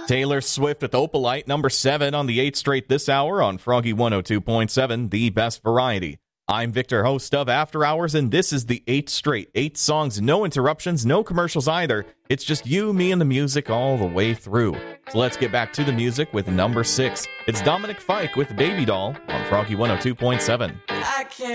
Taylor Swift with Opalite, number 7 on the 8th straight this hour on Froggy 102.7, the best variety. I'm Victor, host of After Hours, and this is the 8th straight. 8 songs, no interruptions, no commercials either. It's just you, me, and the music all the way through. So let's get back to the music with number 6. It's Dominic Fike with Baby Doll on Froggy 102.7. I can't